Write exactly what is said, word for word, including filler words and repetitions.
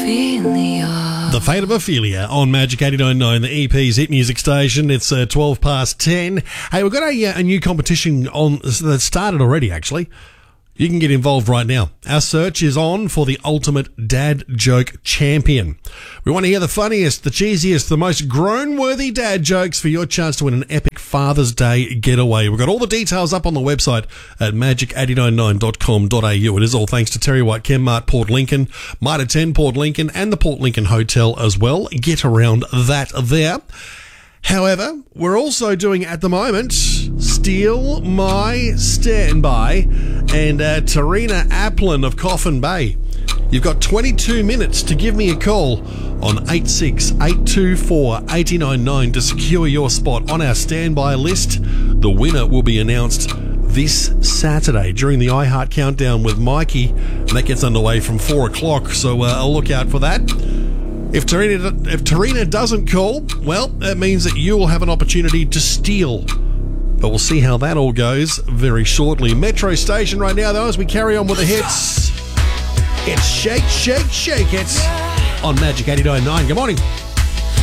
Ophelia. The Fate of Ophelia on Magic eighty-nine point nine, the E P's hit music station. It's uh, twelve past ten. Hey, we've got a, a new competition on that started already, actually. You can get involved right now. Our search is on for the ultimate dad joke champion. We want to hear the funniest, the cheesiest, the most groan-worthy dad jokes for your chance to win an epic Father's Day getaway. We've got all the details up on the website at magic eight nine nine dot com dot a u. It is all thanks to Terry White Chemmart, Port Lincoln, Mitre ten Port Lincoln, and the Port Lincoln Hotel as well. Get around that there. However, we're also doing at the moment Steal My Standby and uh, Tarina Applin of Coffin Bay. You've got twenty-two minutes to give me a call on eight six eight two four eight nine nine to secure your spot on our standby list. The winner will be announced this Saturday during the iHeart Countdown with Mikey, and that gets underway from four o'clock, so uh, I'll look out for that. If Tarina, if Tarina doesn't call, well, that means that you will have an opportunity to steal. But we'll see how that all goes very shortly. Metro Station right now, though, as we carry on with the hits. It's Shake, Shake, Shake It on Magic eighty-nine point nine. Good morning.